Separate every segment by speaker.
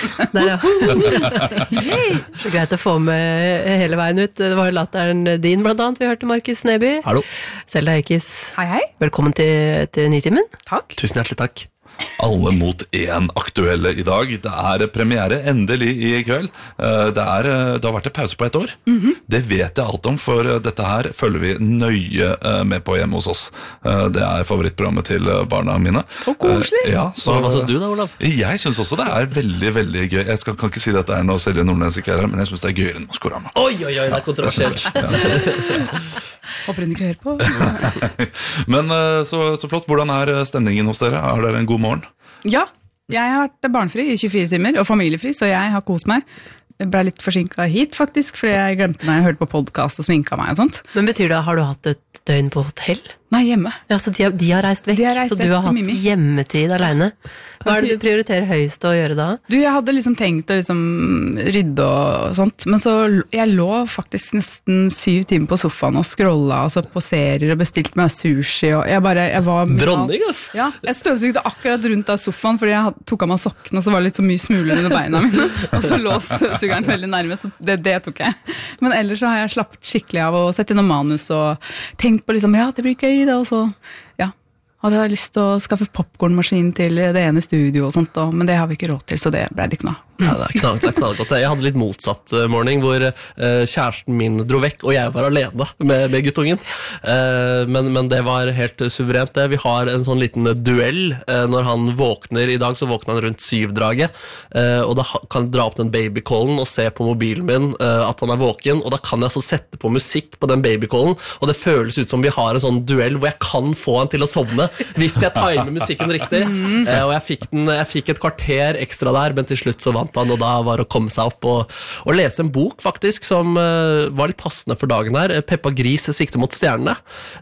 Speaker 1: Der, ja. Så greit å få med hele veien ut. Det var latteren din blant annet. Vi hørte Markus Neby.
Speaker 2: Hallo.
Speaker 1: Selda Eikis.
Speaker 3: Hei.
Speaker 1: Velkommen til Nitimen.
Speaker 3: Takk.
Speaker 2: Tusen hjertelig takk.
Speaker 4: Alle mot én aktuelle i dag. Det premiere endelig i kveld. Det har vært en pause på 1 år. Det vet jeg alt om, for dette her følger vi nøye med på hjemme hos oss. Det favorittprogrammet til barna mine.
Speaker 3: Så koselig.
Speaker 4: Ja,
Speaker 2: Hva synes du da, Olav?
Speaker 4: Jeg synes også det veldig, veldig gøy. Jeg kan ikke si dette når Selje Nordnes ikke er her, men jeg synes det gøyere enn Maskorama.
Speaker 2: Oi, det kontroversielt.
Speaker 3: Håper hun ikke hører på.
Speaker 4: Men så flott. Hvordan stemningen hos dere? Har dere en god morgen?
Speaker 3: Ja, jeg har vært barnfri i 24 timer, og familiefri, så jeg har kost meg. Jeg ble litt forsinket hit, faktisk, fordi jeg glemte når jeg hørte på podcast og sminket meg og sånt.
Speaker 1: Men betyr det, har du hatt et døgn på hotell?
Speaker 3: Nei, hjemme.
Speaker 1: Ja, så de har reist vekk, så du har hatt
Speaker 3: Mimi.
Speaker 1: hjemmetid alene. Hva det du prioriterer høyest å gjøre da?
Speaker 3: Jeg hadde tenkt å rydde og sånt, men så jeg lå faktisk nesten 7 timer på sofaen og scrollet altså på serier og bestilt meg sushi, og jeg var...
Speaker 2: Dronning, ass!
Speaker 3: Ja, jeg støvsugde akkurat rundt av sofaen, fordi jeg tok av meg sokken, og så var det litt så mye smuler under beina mine, og så lå støvsugeren veldig nærme, så det tok jeg. Men ellers så har jeg slappet skikkelig av og sett innom manus og tenkt på ja, det blir gøy det, og så, ja, hadde jeg lyst til å skaffe popcornmaskin til det ene studio og sånt, men det har vi ikke råd til, så det ble det ikke noe.
Speaker 2: Ja, det er knallgodt. Jeg hadde litt motsatt morgen, hvor kjæresten min dro vekk, og jeg var alene med guttungen. Men det var helt suverent. Vi har en sånn liten duell når han våkner. I dag så våkner han rundt 7-draget, og da kan jeg dra opp den babycallen og se på mobilen min at han er våken, og da kan jeg så sette på musikk på den babycallen, og det føles ut som vi har en sånn duell hvor jeg kan få han til å sovne hvis jeg timer musikken riktig. Og jeg fikk et kvarter ekstra der, men til slutt så vant han, og da var det å komme seg opp og lese en bok faktisk som var litt passende for dagen her. Peppa Gris sikter mot stjernene.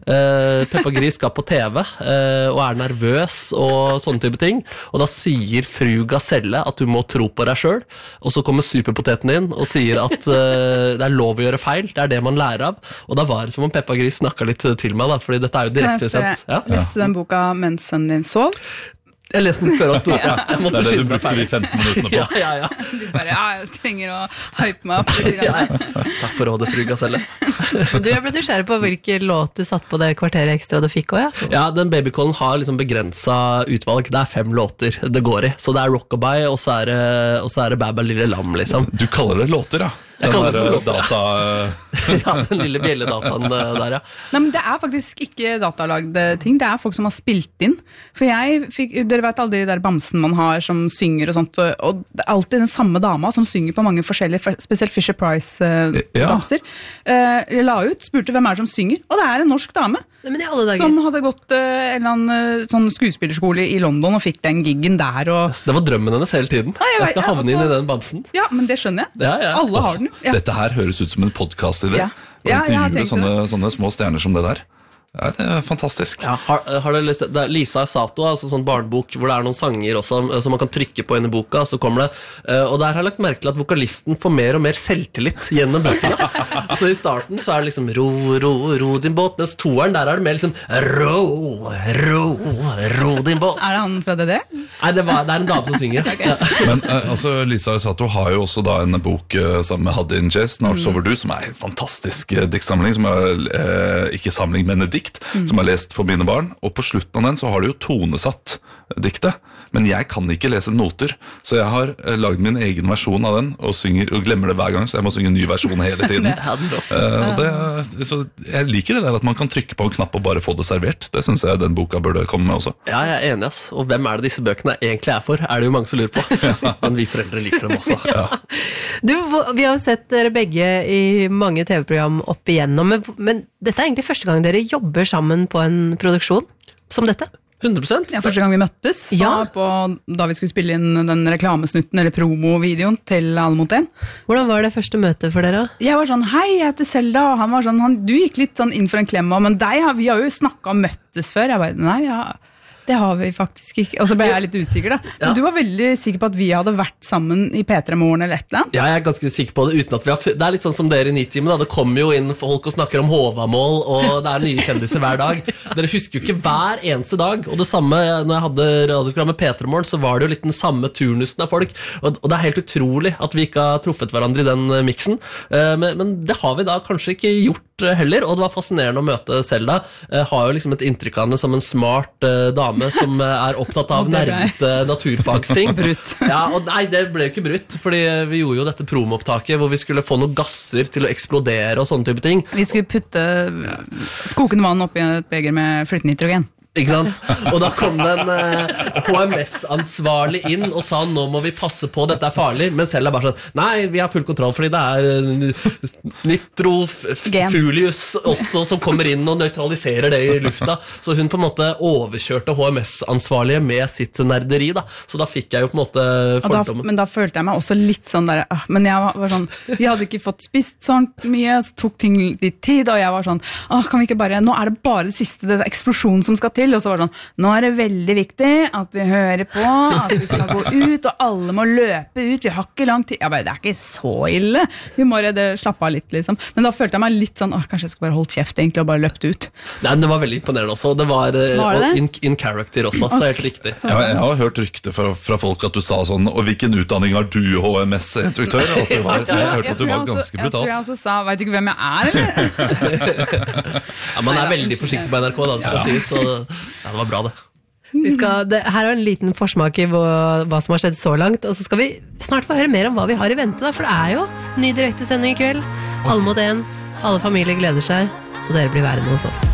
Speaker 2: Peppa Gris skal på TV og er nervøs og sånne type ting, og da sier fru Gaselle at du må tro på deg selv, og så kommer superpoteten inn og sier at det er lov å gjøre feil, det er det man lærer av, og da var det som om Peppa Gris snakket litt til meg da, fordi dette er jo direkte sendt.
Speaker 3: Kan jeg lese den boka mens sønnen din sov?
Speaker 2: Jeg leste den før han stod opp. Jeg måtte
Speaker 4: det du brukte de 15 minuttene på.
Speaker 2: Ja.
Speaker 3: Du bare, jeg trenger å hype meg opp litt.
Speaker 2: Takk for rådet, fru Gaselle.
Speaker 1: Jeg ble nysgjerrig på hvilken låt du satt på det kvarteret ekstra du fikk også, ja?
Speaker 2: Ja, den babycallen har begrenset utvalg. Det er 5 låter det går i. Så det er rockabye, og så er det Bæbæ lille lam, liksom.
Speaker 4: Du kaller det låter, ja? Den data...
Speaker 2: Ja, den lille bjelledataen der, ja.
Speaker 3: Nei, men det er faktisk ikke datalagde ting, det er folk som har spilt inn. For dere vet alle de der bamsen man har som synger og sånt, og det er alltid den samme dama som synger på mange forskjellige, spesielt Fisher Price-bamser. Jeg la ut, spurte hvem som synger, og det er en norsk dame.
Speaker 1: Men i alle dager.
Speaker 3: Som hadde gått en eller annen sånn skuespillerskole i London og fikk den giggen der. Og...
Speaker 2: Det var drømmen hennes hele tiden. Jeg skal havne inn i den bamsen.
Speaker 3: Ja, men det skjønner jeg.
Speaker 2: Ja.
Speaker 3: Alle har den jo. Ja.
Speaker 4: Dette her høres ut som en podcast-idé.
Speaker 3: Ja,
Speaker 4: å intervjue sånne små stjerner som det der. Ja, det er fantastisk.
Speaker 2: Ja, har dere lest det? Lisa Sato, altså sånn barnebok hvor det er noen sanger også, som man kan trykke på inn i boka, så kommer det. Og der har jeg lagt merke til at vokalisten får mer og mer selvtillit gjennom bøkene. Altså i starten så er det ro din båt, mens toeren der er det mer ro din båt.
Speaker 3: Er det han fra DD?
Speaker 2: Nei, det er en dame som synger.
Speaker 3: Okay.
Speaker 4: Men altså, Lisa Sato har jo også da en bok sammen med Haddin Jazz, Snart sover du, som er en fantastisk diktsamling, som er ikke samling, men et dikt, som jeg har lest for mine barn, og på slutten av den så har du jo tonesatt diktet, men jeg kan ikke lese noter, så jeg har laget min egen versjon av den, og glemmer det hver gang, så jeg må synge en ny versjon hele tiden. Så jeg liker det der at man kan trykke på en knapp og bare få det servert. Det synes jeg den boka burde komme med også.
Speaker 2: Ja, jeg er enig, ass. Og hvem er det disse bøkene egentlig er for? Er det jo mange som lurer på. Men vi foreldre liker dem også.
Speaker 1: Ja. Vi har jo sett dere begge i mange TV-program opp igjennom, men dette er egentlig første gang dere jobber sammen på en produksjon som dette?
Speaker 2: 100%?
Speaker 3: Ja, første gang vi møttes da vi skulle spille inn den reklamesnutten eller promovideoen til Alle mot en.
Speaker 1: Hvordan var det første møtet for dere?
Speaker 3: Jeg var sånn, hei, jeg heter Selda, og han var sånn, du gikk litt sånn inn for en klem, men vi har jo snakket og møttes før. Jeg bare, nei, Det har vi faktisk ikke. Og så ble jeg litt usikker da. Men du var veldig sikker på at vi hadde vært sammen i P3 Morgen eller et eller annet?
Speaker 2: Ja, jeg ganske sikker på det, uten at vi har... Det litt sånn som dere i Nitimen, da. Det kommer jo inn folk og snakker om Håvamål, og det nye kjendiser hver dag. Dere husker jo ikke hver eneste dag, og det samme, når jeg hadde radioprogrammet P3 Morgen, så var det jo litt den samme turnusen av folk, og det helt utrolig at vi ikke har truffet hverandre i den miksen. Men det har vi da kanskje ikke gjort heller, og det var fascinerende å møte Selda. Har jo liksom et inntrykk av henne som en smart dame som opptatt av nerdete naturfagsting.
Speaker 3: Brutt.
Speaker 2: Ja, og nei, det ble jo ikke brutt, fordi vi gjorde jo dette promoopptaket hvor vi skulle få noen gasser til å eksplodere og sånne type ting.
Speaker 3: Vi skulle putte kokende vann oppi et beger med flytende nitrogen.
Speaker 2: Ikke sant? Og da kom det en HMS-ansvarlig inn og sa nå må vi passe på, dette farlig, men selv bare sånn, nei, vi har full kontroll fordi det nitrofulius også som kommer inn og nøytraliserer det i lufta, så hun på en måte overkjørte HMS-ansvarlige med sitt nerderi da, så da fikk jeg jo på en måte fordommen.
Speaker 3: Men da følte jeg meg også litt sånn der, men jeg var sånn, vi hadde ikke fått spist sånn mye, så tok ting litt tid, og jeg var sånn, kan vi ikke bare, nå det bare det siste, det eksplosjonen som skal til, og så var det sånn, nå det veldig viktig at vi hører på, at vi skal gå ut, og alle må løpe ut, vi har ikke lang tid. Jeg bare, det ikke så ille. Vi må slappe av litt, liksom. Men da følte jeg meg litt sånn, kanskje jeg skulle bare holdt kjeft egentlig, og bare løpt ut.
Speaker 2: Nei, det var veldig imponerende også. Det var det? In character også, så helt riktig.
Speaker 4: Ja, jeg har hørt rykte fra folk at du sa sånn, og hvilken utdanning har du, HMS-instruktør? Jeg hørte at du var ganske brutal.
Speaker 3: Jeg tror jeg også sa, vet ikke hvem jeg eller?
Speaker 2: Ja, man veldig forsiktig på NRK, da, det skal sies, så ja, det var bra det.
Speaker 1: Her en liten forsmak i hva som har skjedd så langt, og så skal vi snart få høre mer om hva vi har i vente da, for det jo ny direktesending i kveld. Alle mot en, alle familier gleder seg, og dere blir værende hos oss.